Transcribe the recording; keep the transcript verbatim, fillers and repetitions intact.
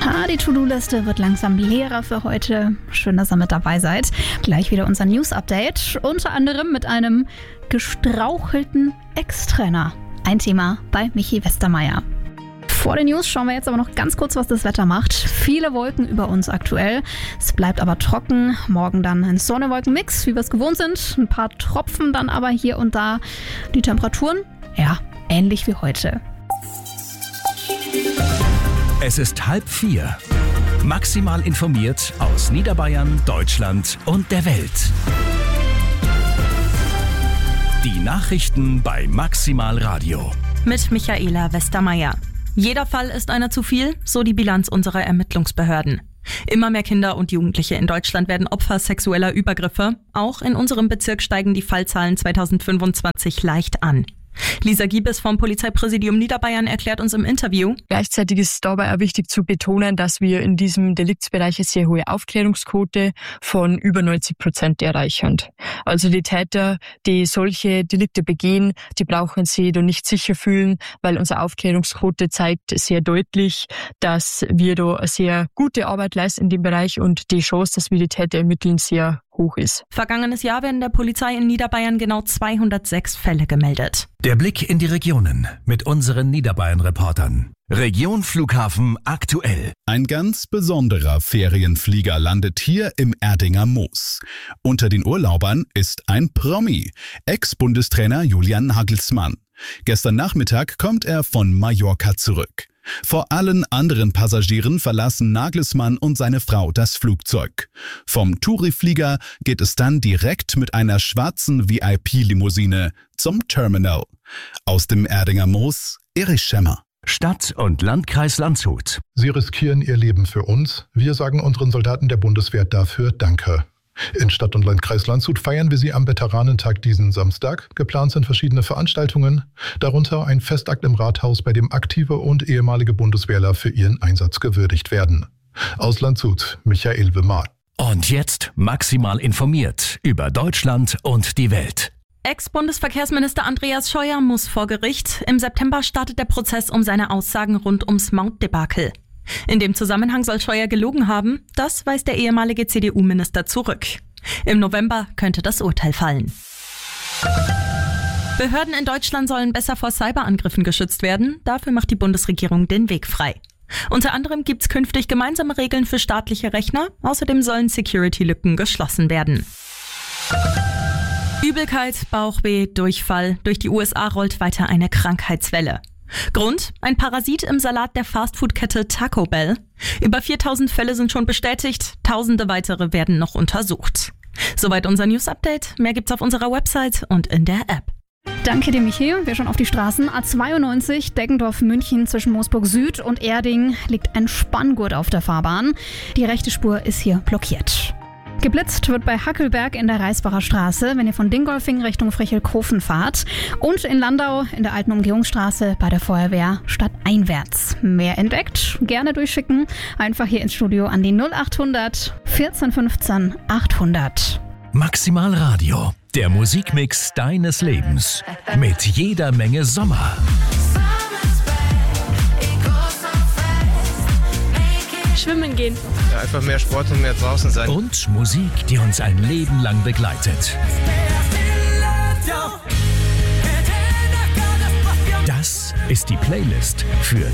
Ah, die To-Do-Liste wird langsam leerer für heute. Schön, dass ihr mit dabei seid. Gleich wieder unser News-Update. Unter anderem mit einem gestrauchelten Ex-Trainer. Ein Thema bei Michi Westermeier. Vor den News schauen wir jetzt aber noch ganz kurz, was das Wetter macht. Viele Wolken über uns aktuell. Es bleibt aber trocken. Morgen dann ein Sonne-Wolken-Mix, wie wir es gewohnt sind. Ein paar Tropfen dann aber hier und da. Die Temperaturen, ja, ähnlich wie heute. Es ist halb vier. Maximal informiert aus Niederbayern, Deutschland und der Welt. Die Nachrichten bei Maximal Radio. Mit Michaela Westermeier. Jeder Fall ist einer zu viel, so die Bilanz unserer Ermittlungsbehörden. Immer mehr Kinder und Jugendliche in Deutschland werden Opfer sexueller Übergriffe. Auch in unserem Bezirk steigen die Fallzahlen zweitausendfünfundzwanzig leicht an. Lisa Giebes vom Polizeipräsidium Niederbayern erklärt uns im Interview. Gleichzeitig ist es dabei auch wichtig zu betonen, dass wir in diesem Deliktsbereich eine sehr hohe Aufklärungsquote von über neunzig Prozent erreichen. Also die Täter, die solche Delikte begehen, die brauchen sich da nicht sicher fühlen, weil unsere Aufklärungsquote zeigt sehr deutlich, dass wir da eine sehr gute Arbeit leisten in dem Bereich und die Chance, dass wir die Täter ermitteln, sehr hoch ist. Vergangenes Jahr werden der Polizei in Niederbayern genau zweihundertsechs Fälle gemeldet. Der Blick in die Regionen mit unseren Niederbayern-Reportern. Region Flughafen aktuell. Ein ganz besonderer Ferienflieger landet hier im Erdinger Moos. Unter den Urlaubern ist ein Promi, Ex-Bundestrainer Julian Nagelsmann. Gestern Nachmittag kommt er von Mallorca zurück. Vor allen anderen Passagieren verlassen Nagelsmann und seine Frau das Flugzeug. Vom Touri-Flieger geht es dann direkt mit einer schwarzen V I P-Limousine zum Terminal. Aus dem Erdinger Moos, Erich Schemmer. Stadt- und Landkreis Landshut. Sie riskieren ihr Leben für uns. Wir sagen unseren Soldaten der Bundeswehr dafür Danke. In Stadt- und Landkreis Landshut feiern wir sie am Veteranentag diesen Samstag. Geplant sind verschiedene Veranstaltungen, darunter ein Festakt im Rathaus, bei dem aktive und ehemalige Bundeswehrler für ihren Einsatz gewürdigt werden. Aus Landshut, Michael Wimmer. Und jetzt maximal informiert über Deutschland und die Welt. Ex-Bundesverkehrsminister Andreas Scheuer muss vor Gericht. Im September startet der Prozess um seine Aussagen rund ums Maut-Debakel. In dem Zusammenhang soll Scheuer gelogen haben, das weist der ehemalige C D U-Minister zurück. Im November könnte das Urteil fallen. Behörden in Deutschland sollen besser vor Cyberangriffen geschützt werden. Dafür macht die Bundesregierung den Weg frei. Unter anderem gibt es künftig gemeinsame Regeln für staatliche Rechner. Außerdem sollen Security-Lücken geschlossen werden. Übelkeit, Bauchweh, Durchfall. Durch die U S A rollt weiter eine Krankheitswelle. Grund? Ein Parasit im Salat der Fastfood-Kette Taco Bell. Über viertausend Fälle sind schon bestätigt, tausende weitere werden noch untersucht. Soweit unser News-Update. Mehr gibt's auf unserer Website und in der App. Danke dir, Michi. Wir schauen auf die Straßen. A zweiundneunzig, Deggendorf-München zwischen Moosburg Süd und Erding liegt ein Spanngurt auf der Fahrbahn. Die rechte Spur ist hier blockiert. Geblitzt wird bei Hackelberg in der Reisbacher Straße, wenn ihr von Dingolfing Richtung Frichelkofen fahrt. Und in Landau in der alten Umgehungsstraße bei der Feuerwehr stadteinwärts. Mehr entdeckt? Gerne durchschicken. Einfach hier ins Studio an die null achthundert vierzehn fünfzehn achthundert. Maximal Radio, der Musikmix deines Lebens. Mit jeder Menge Sommer. Schwimmen gehen. Ja, einfach mehr Sport und mehr draußen sein. Und Musik, die uns ein Leben lang begleitet. Das ist die Playlist für